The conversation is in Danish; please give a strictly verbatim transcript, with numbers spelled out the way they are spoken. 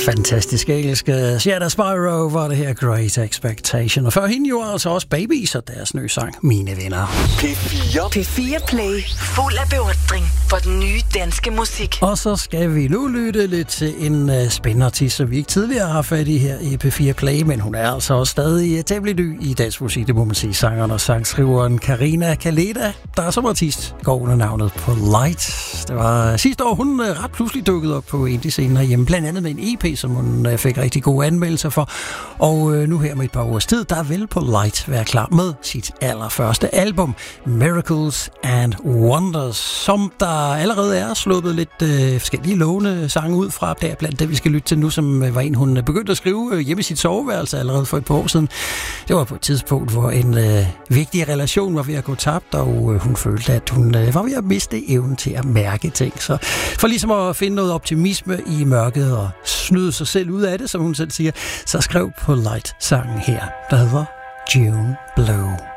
fantastisk engelske Shadow Spyro var det her Great Expectation. Og før hende jo altså også Babies og deres nye sang Mine Venner. P fire. P fire Play. Fuld af beundring for den nye danske musik. Og så skal vi nu lytte lidt til en uh, spændende artist, som vi ikke tidligere har fat i her i P fire Play, men hun er altså også stadig temmelig ny i dansk musik, det må man sige. Sangeren og sangskriveren Karina Kaleda, der er som artist går under navnet Polite. Det var sidste år, hun uh, ret pludselig dukkede op på indie-scenen herhjemme, blandt andet med en E P, som hun uh, fik rigtig gode anmeldelser for. Og uh, nu her med et par års tid, der vil Polite være klar med sit allerførste album, Miracles and Wonders, som der allerede er sluppet lidt øh, forskellige lovende sange ud fra, der blandt det, vi skal lytte til nu, som øh, var en, hun begyndte at skrive øh, hjemme i sit soveværelse allerede for et par år siden. Det var på et tidspunkt, hvor en øh, vigtig relation var ved at gå tabt, og øh, hun følte, at hun øh, var ved at miste evnen til at mærke ting. Så for ligesom at finde noget optimisme i mørket og snyde sig selv ud af det, som hun selv siger, så skrev Polite sangen her, der hedder June Blue.